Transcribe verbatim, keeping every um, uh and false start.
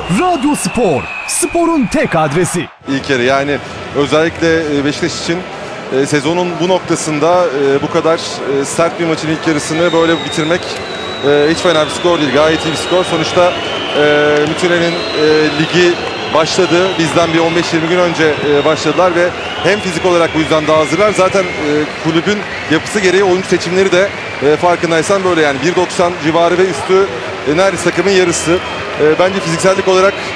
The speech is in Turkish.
Radyo Spor, sporun tek adresi. İlk yarı yani özellikle Beşiktaş için e, sezonun bu noktasında e, bu kadar e, sert bir maçın ilk yarısını böyle bitirmek e, hiç fena bir skor değil. Gayet iyi bir skor. Sonuçta e, Mütüren'in e, ligi başladı. Bizden bir on beş yirmi gün önce e, başladılar ve hem fizik olarak bu yüzden daha hazırlar. Zaten e, kulübün yapısı gereği oyuncu seçimleri de e, farkındaysan böyle yani bir doksan civarı ve üstü e, neredeyse takımın yarısı. E, bence fiziksellik olarak